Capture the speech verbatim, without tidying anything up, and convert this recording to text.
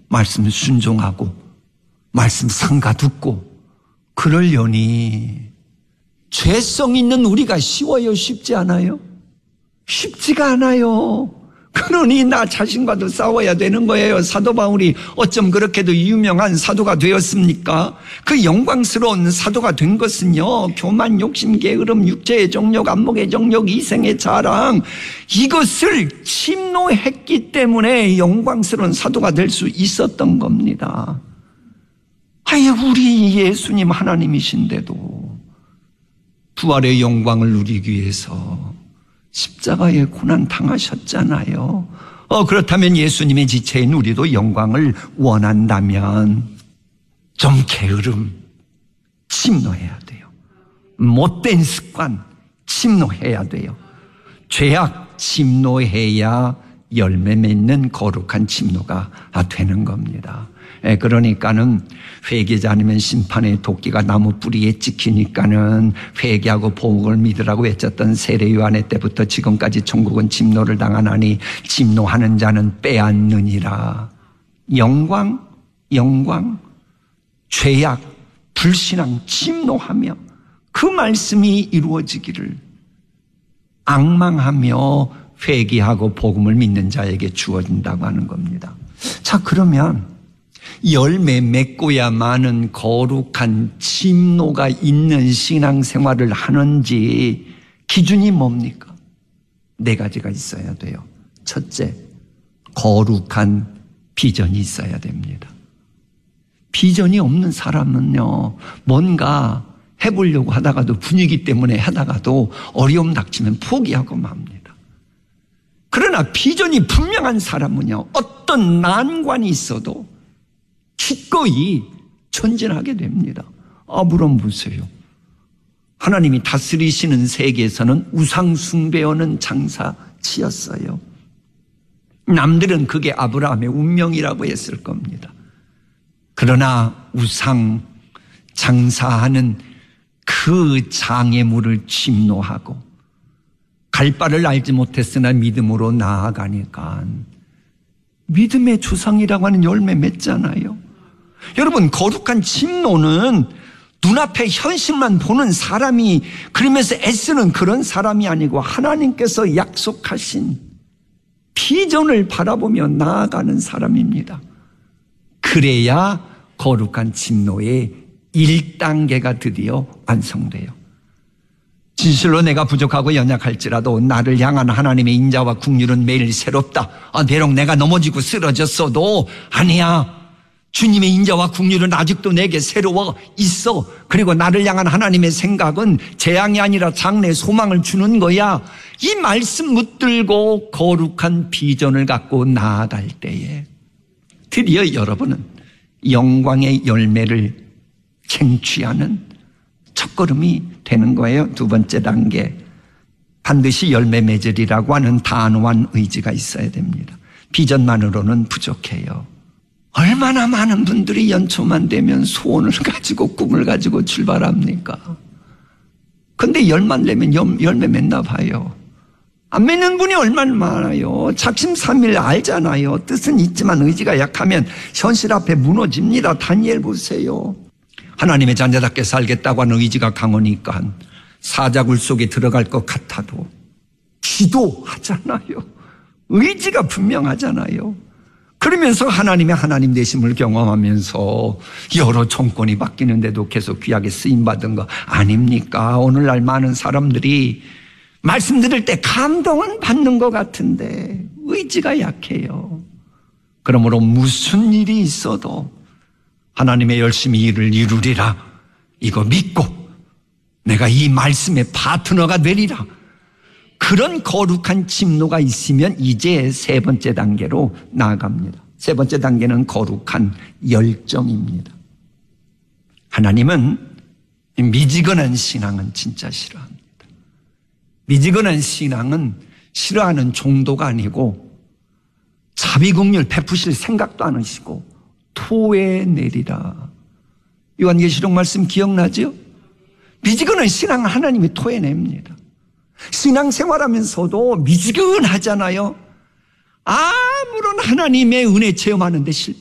말씀 순종하고 말씀 상가 듣고 그러려니 죄성 있는 우리가 쉬워요? 쉽지 않아요? 쉽지가 않아요. 그러니 나 자신과도 싸워야 되는 거예요. 사도 바울이 어쩜 그렇게도 유명한 사도가 되었습니까? 그 영광스러운 사도가 된 것은요, 교만, 욕심, 게으름, 육체의 정욕, 안목의 정욕, 이생의 자랑, 이것을 침노했기 때문에 영광스러운 사도가 될 수 있었던 겁니다. 아예 우리 예수님 하나님이신데도 부활의 영광을 누리기 위해서 십자가의 고난 당하셨잖아요. 어, 그렇다면 예수님의 지체인 우리도 영광을 원한다면 좀 게으름 침노해야 돼요. 못된 습관 침노해야 돼요. 죄악 침노해야 열매 맺는 거룩한 침노가 되는 겁니다. 그러니까는 회개하지 않으면 심판의 도끼가 나무 뿌리에 찍히니까는 회개하고 복음을 믿으라고 외쳤던 세례 요한의 때부터 지금까지 천국은 침노를 당하나니 침노하는 자는 빼앗느니라. 영광, 영광, 죄악, 불신앙 침노하며 그 말씀이 이루어지기를 앙망하며 회개하고 복음을 믿는 자에게 주어진다고 하는 겁니다. 자, 그러면 열매 맺고야 많은 거룩한 침노가 있는 신앙생활을 하는지 기준이 뭡니까? 네 가지가 있어야 돼요. 첫째, 거룩한 비전이 있어야 됩니다. 비전이 없는 사람은요, 뭔가 해보려고 하다가도 분위기 때문에 하다가도 어려움 닥치면 포기하고 맙니다. 그러나 비전이 분명한 사람은요, 어떤 난관이 있어도 기꺼이 전진하게 됩니다. 아브람 보세요. 하나님이 다스리시는 세계에서는 우상 숭배하는 장사치였어요. 남들은 그게 아브라함의 운명이라고 했을 겁니다. 그러나 우상 장사하는 그 장애물을 침노하고 갈 바를 알지 못했으나 믿음으로 나아가니까 믿음의 조상이라고 하는 열매 맺잖아요. 여러분, 거룩한 침노는 눈앞에 현실만 보는 사람이 그러면서 애쓰는 그런 사람이 아니고 하나님께서 약속하신 비전을 바라보며 나아가는 사람입니다. 그래야 거룩한 침노의 일 단계가 드디어 완성돼요. 진실로 내가 부족하고 연약할지라도 나를 향한 하나님의 인자와 긍휼은 매일 새롭다. 아, 비록 내가 넘어지고 쓰러졌어도 아니야. 주님의 인자와 긍휼은 아직도 내게 새로워 있어. 그리고 나를 향한 하나님의 생각은 재앙이 아니라 장래 소망을 주는 거야. 이 말씀 붙들고 거룩한 비전을 갖고 나아갈 때에 드디어 여러분은 영광의 열매를 쟁취하는 첫걸음이 되는 거예요. 두 번째 단계, 반드시 열매 맺으리라고 하는 단호한 의지가 있어야 됩니다. 비전만으로는 부족해요. 얼마나 많은 분들이 연초만 되면 소원을 가지고 꿈을 가지고 출발합니까? 근데 열만 내면 열매 맺나 봐요. 안 맺는 분이 얼마나 많아요. 작심삼일 알잖아요. 뜻은 있지만 의지가 약하면 현실 앞에 무너집니다. 다니엘 보세요. 하나님의 자녀답게 살겠다고 하는 의지가 강하니까 사자굴 속에 들어갈 것 같아도 기도하잖아요. 의지가 분명하잖아요. 그러면서 하나님의 하나님 되심을 경험하면서 여러 정권이 바뀌는데도 계속 귀하게 쓰임받은 거 아닙니까? 오늘날 많은 사람들이 말씀 들을 때 감동은 받는 것 같은데 의지가 약해요. 그러므로 무슨 일이 있어도 하나님의 열심히 일을 이루리라 이거 믿고 내가 이 말씀의 파트너가 되리라. 그런 거룩한 침노가 있으면 이제 세 번째 단계로 나아갑니다. 세 번째 단계는 거룩한 열정입니다. 하나님은 미지근한 신앙은 진짜 싫어합니다. 미지근한 신앙은 싫어하는 정도가 아니고 자비국률 베푸실 생각도 안 하시고 토해내리라. 요한계시록 말씀 기억나죠? 미지근한 신앙은 하나님이 토해냅니다. 신앙생활하면서도 미지근하잖아요. 아무런 하나님의 은혜 체험하는데 실패.